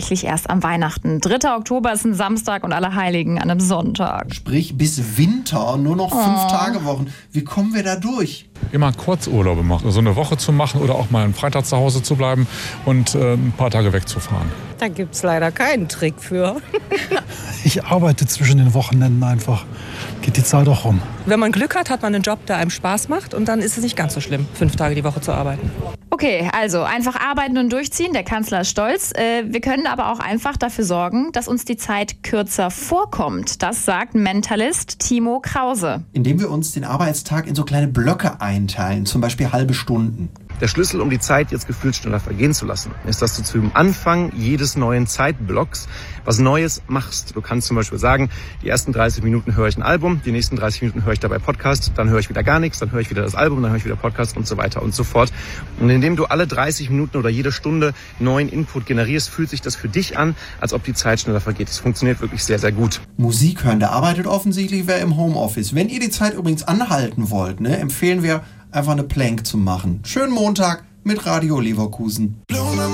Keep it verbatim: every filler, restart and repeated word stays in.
tatsächlich erst am Weihnachten. dritter Oktober ist ein Samstag und Allerheiligen an einem Sonntag. Sprich, bis Winter nur noch fünf oh. Tagewochen. Wie kommen wir da durch? Immer Kurzurlaube machen, so eine Woche zu machen oder auch mal einen Freitag zu Hause zu bleiben und äh, ein paar Tage wegzufahren. Da gibt's leider keinen Trick für. Ich arbeite zwischen den Wochenenden einfach. Geht die Zeit auch rum. Wenn man Glück hat, hat man einen Job, der einem Spaß macht und dann ist es nicht ganz so schlimm, fünf Tage die Woche zu arbeiten. Okay, also einfach arbeiten und durchziehen, der Kanzler ist stolz. Äh, wir können aber auch einfach dafür sorgen, dass uns die Zeit kürzer vorkommt. Das sagt Mentalist Timo Krause. Indem wir uns den Arbeitstag in so kleine Blöcke einteilen, zum Beispiel halbe Stunden. Der Schlüssel, um die Zeit jetzt gefühlt schneller vergehen zu lassen, ist, dass du zum Anfang jedes neuen Zeitblocks was Neues machst. Du kannst zum Beispiel sagen, die ersten dreißig Minuten höre ich ein Album, die nächsten dreißig Minuten höre ich dabei Podcast, dann höre ich wieder gar nichts, dann höre ich wieder das Album, dann höre ich wieder Podcast und so weiter und so fort. Und indem du alle dreißig Minuten oder jede Stunde neuen Input generierst, fühlt sich das für dich an, als ob die Zeit schneller vergeht. Das funktioniert wirklich sehr, sehr gut. Musik hören, da arbeitet offensichtlich wer im Homeoffice. Wenn ihr die Zeit übrigens anhalten wollt, ne, empfehlen wir, einfach eine Plank zu machen. Schönen Montag mit Radio Leverkusen.